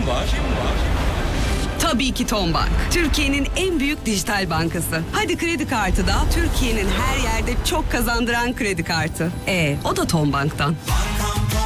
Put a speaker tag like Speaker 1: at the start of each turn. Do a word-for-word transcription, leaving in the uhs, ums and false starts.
Speaker 1: var?
Speaker 2: Tabii ki Tombank. Türkiye'nin en büyük dijital bankası. Hadi kredi kartı da Türkiye'nin her yerde çok kazandıran kredi kartı. E, o da Tombank'tan.